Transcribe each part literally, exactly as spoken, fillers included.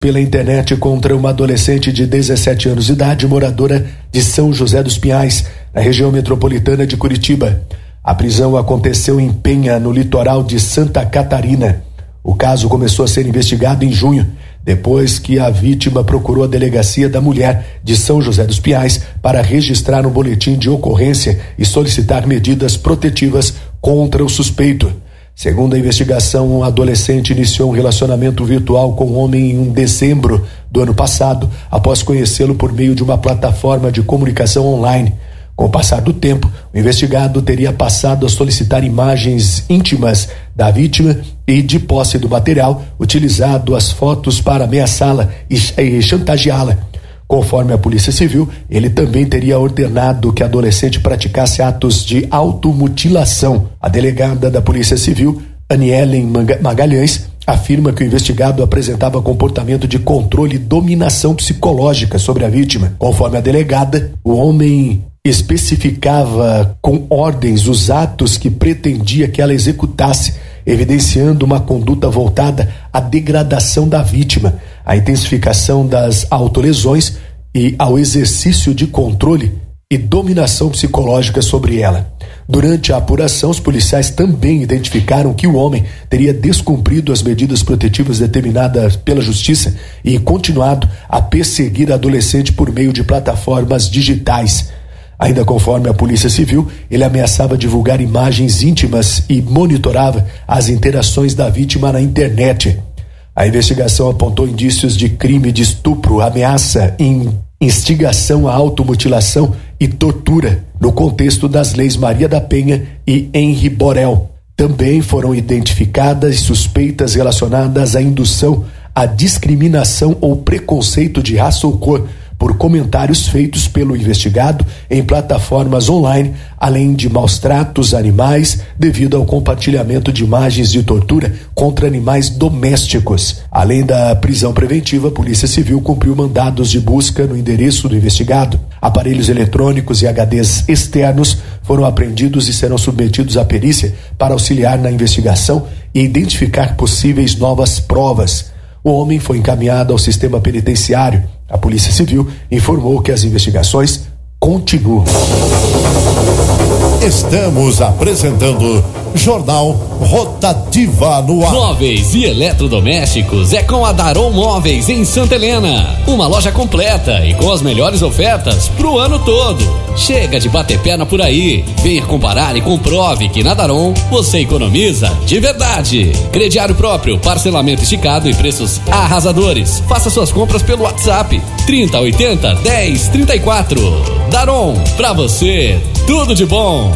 pela internet contra uma adolescente de dezessete anos de idade, moradora de São José dos Pinhais, na região metropolitana de Curitiba. A prisão aconteceu em Penha, no litoral de Santa Catarina. O caso começou a ser investigado em junho, depois que a vítima procurou a Delegacia da Mulher de São José dos Pinhais para registrar um boletim de ocorrência e solicitar medidas protetivas contra o suspeito. Segundo a investigação, o adolescente iniciou um relacionamento virtual com o homem em dezembro do ano passado, após conhecê-lo por meio de uma plataforma de comunicação online. Com o passar do tempo, o investigado teria passado a solicitar imagens íntimas da vítima e, de posse do material, utilizado as fotos para ameaçá-la e, e chantageá-la. Conforme a Polícia Civil, ele também teria ordenado que a adolescente praticasse atos de automutilação. A delegada da Polícia Civil, Anielen Magalhães, afirma que o investigado apresentava comportamento de controle e dominação psicológica sobre a vítima. Conforme a delegada, o homem especificava com ordens os atos que pretendia que ela executasse, evidenciando uma conduta voltada à degradação da vítima, à intensificação das autolesões e ao exercício de controle e dominação psicológica sobre ela. Durante a apuração, os policiais também identificaram que o homem teria descumprido as medidas protetivas determinadas pela Justiça e continuado a perseguir a adolescente por meio de plataformas digitais. Ainda conforme a Polícia Civil, ele ameaçava divulgar imagens íntimas e monitorava as interações da vítima na internet. A investigação apontou indícios de crime de estupro, ameaça, instigação à automutilação e tortura no contexto das leis Maria da Penha e Henri Borel. Também foram identificadas suspeitas relacionadas à indução à discriminação ou preconceito de raça ou cor, por comentários feitos pelo investigado em plataformas online, além de maus tratos a animais devido ao compartilhamento de imagens de tortura contra animais domésticos. Além da prisão preventiva, a Polícia Civil cumpriu mandados de busca no endereço do investigado. Aparelhos eletrônicos e H Ds externos foram apreendidos e serão submetidos à perícia para auxiliar na investigação e identificar possíveis novas provas. O homem foi encaminhado ao sistema penitenciário. A Polícia Civil informou que as investigações continuam. Estamos apresentando Jornal Rotativa no ar. Móveis e eletrodomésticos é com a Daron Móveis em Santa Helena. Uma loja completa e com as melhores ofertas pro ano todo. Chega de bater perna por aí. Venha comparar e comprove que na Daron você economiza de verdade. Crediário próprio, parcelamento esticado e preços arrasadores. Faça suas compras pelo WhatsApp trinta, oitenta, dez, trinta e quatro. Daron, pra você, tudo de bom.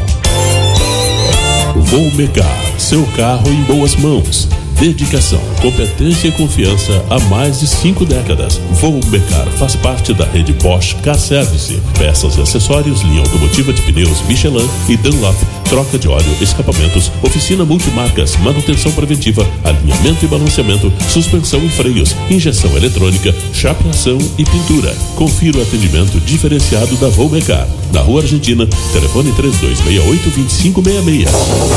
Volmecar, seu carro em boas mãos. Dedicação, competência e confiança há mais de cinco décadas. Volmecar faz parte da rede Bosch Car Service. Peças e acessórios, linha automotiva de pneus Michelin e Dunlop, troca de óleo, escapamentos, oficina multimarcas, manutenção preventiva, alinhamento e balanceamento, suspensão e freios, injeção eletrônica, chapeação e pintura. Confira o atendimento diferenciado da Volmecar. Na Rua Argentina, telefone três dois seis oito, dois cinco seis seis.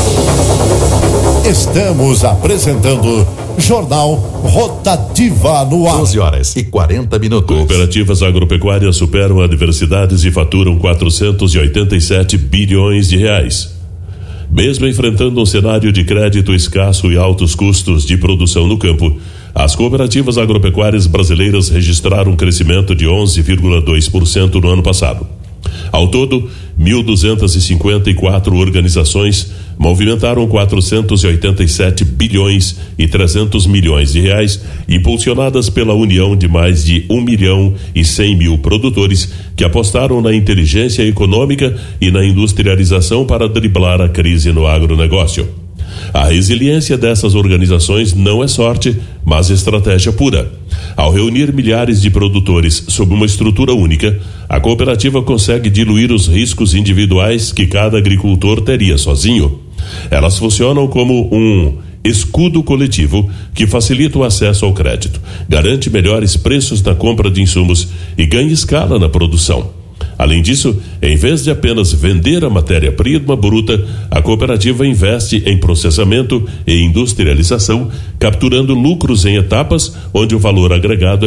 Estamos apresentando Jornal Rotativa no ar. doze horas e quarenta minutos. Cooperativas agropecuárias superam adversidades e faturam quatrocentos e oitenta e sete bilhões de reais. Mesmo enfrentando um cenário de crédito escasso e altos custos de produção no campo, as cooperativas agropecuárias brasileiras registraram um crescimento de onze vírgula dois por cento no ano passado. Ao todo, mil duzentas e cinquenta e quatro organizações movimentaram quatrocentos e oitenta e sete bilhões e trezentos milhões de reais, impulsionadas pela união de mais de um milhão e cem mil produtores que apostaram na inteligência econômica e na industrialização para driblar a crise no agronegócio. A resiliência dessas organizações não é sorte, mas estratégia pura. Ao reunir milhares de produtores sob uma estrutura única, a cooperativa consegue diluir os riscos individuais que cada agricultor teria sozinho. Elas funcionam como um escudo coletivo que facilita o acesso ao crédito, garante melhores preços na compra de insumos e ganha escala na produção. Além disso, em vez de apenas vender a matéria-prima bruta, a cooperativa investe em processamento e industrialização, capturando lucros em etapas onde o valor agregado é